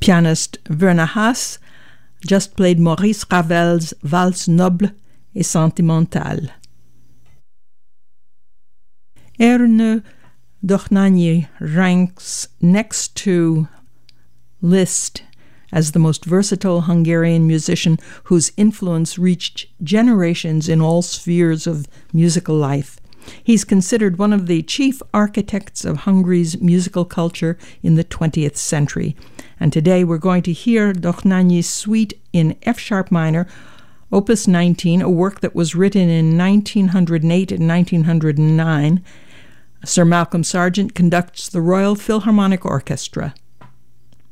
Pianist Werner Haas just played Maurice Ravel's Valse noble et sentimentale. Ernő Dohnányi ranks next to Liszt as the most versatile Hungarian musician whose influence reached generations in all spheres of musical life. He's considered one of the chief architects of Hungary's musical culture in the 20th century. And today we're going to hear Dohnányi's suite in F-sharp minor, Opus 19, a work that was written in 1908 and 1909. Sir Malcolm Sargent conducts the Royal Philharmonic Orchestra.